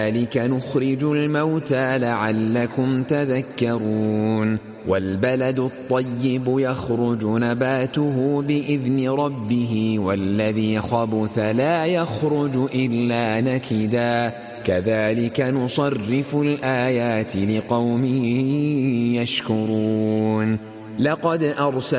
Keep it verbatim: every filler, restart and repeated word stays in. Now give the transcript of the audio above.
كذلك نخرج الموتى لعلكم تذكرون والبلد الطيب يخرج نباته بإذن ربه والذي خبث لا يخرج إلا نكدا كذلك نصرف الآيات لقوم يشكرون لقد أرسل